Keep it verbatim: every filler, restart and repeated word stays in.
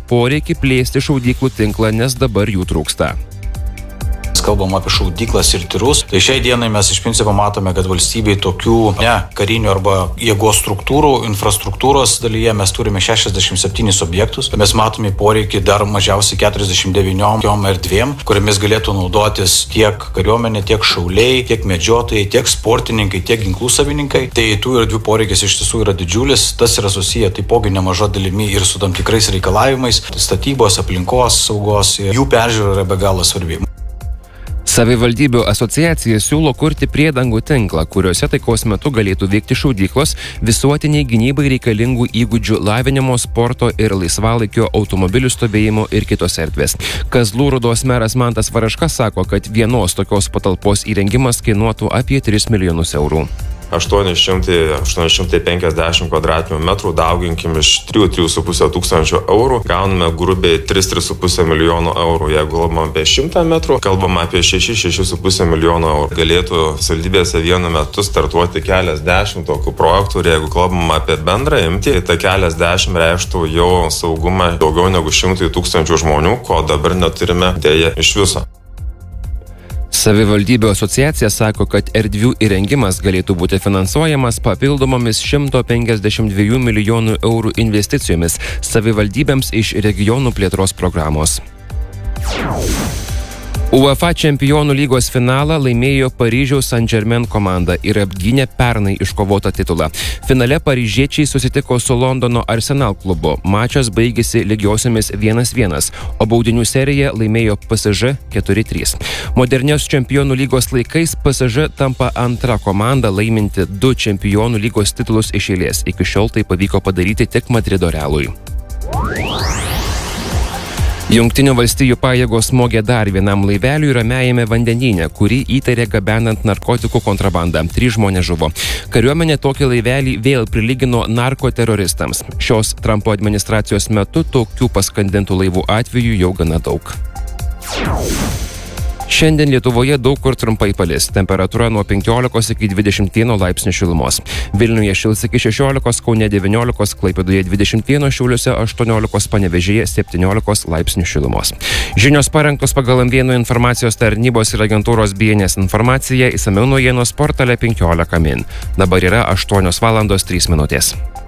poreikį plėsti šaudyklų tinklą, nes dabar jų trūksta. Kalbam apie šaudyklas ir tirus, tai šiai dienai mes iš principo matome, kad valstybei tokių ne karinių arba jėgos struktūrų, infrastruktūros dalyje mes turime šešiasdešimt septynis objektus. Mes matome poreikį dar mažiausiai keturiasdešimt devyniom erdvėm, kuriamis galėtų naudotis tiek kariuomenė, tiek šauliai, tiek medžiotojai, tiek sportininkai, tiek ginklų savininkai. Tai tų erdvių poreikis iš tiesų yra didžiulis, tas yra susiję taipogi nemaža dalimi ir su tam tikrais reikalavimais, statybos, aplinkos saugos, jų peržiūra yra be galo svarbi. Savivaldybių asociacija siūlo kurti priedangų tinklą, kuriuose taikos metu galėtų veikti šaudyklos, visuotiniai gynybai reikalingų įgūdžių lavinimo, sporto ir laisvalaikio, automobilių stovėjimo ir kitos erdvės. Kazlų Rūdos meras Mantas Varaška sako, kad vienos tokios patalpos įrengimas kainuotų apie tris milijonus eurų. aštuoni šimtai penkiasdešimt kvadratinių metrų dauginkim iš trijų trijų su puse tūkstančio eurų, gauname grubiai tris tris su puse milijono eurų. Jeigu kalbam apie šimtą metrų, kalbam apie šeši šeši su puse milijono eurų. Galėtų savivaldybėse vienu metu startuoti keliasdešimt tokių projektų ir jeigu kalbam apie bendrą imtį, tai keliasdešimt reikštų jau saugumą daugiau negu šimtui tūkstančių žmonių, ko dabar neturime dėja iš viso. Savivaldybių asociacija sako, kad erdvių įrengimas galėtų būti finansuojamas papildomomis šimto penkiasdešimt dviejų milijonų eurų investicijomis savivaldybėms iš regionų plėtros programos. UEFA Čempionų lygos finalą laimėjo Paryžiaus Saint-Germain komanda ir apgynė pernai iškovotą titulą. Finale paryžiečiai susitiko su Londono Arsenal klubu. Mačas baigėsi lygiosiomis vienas vienas, o baudinių seriją laimėjo P S Ž keturi trys. Modernios Čempionų lygos laikais P S Ž tampa antra komanda laiminti du Čempionų lygos titulus iš eilės. Iki šiol tai pavyko padaryti tik Madrido Realui. Jungtinių valstijų pajėgos smogė dar vienam laiveliui Ramiajame vandenyne, kurį įtarė gabenant narkotikų kontrabandą. Trys žmonės žuvo. Kariuomenė tokį laivelį vėl prilygino narkoteroristams. Šios Trumpo administracijos metu tokių paskandintų laivų atvejų jau gana daug. Šiandien Lietuvoje daug kur trumpai palis. Temperatūra nuo penkiolikos iki dvidešimt vieno laipsnių šilumos. Vilniuje šils iki šešiolikos, Kaune devyniolikos, Klaipėdoje dvidešimt vieno, Šiauliuose aštuoniolikos, Panevėžyje septyniolikos laipsnių šilumos. Žinios parengtos pagal M vieno informacijos tarnybos ir agentūros B N S informaciją, išsamiau naujienos portale penkiolika min. Dabar yra aštuonios valandos trys minutės.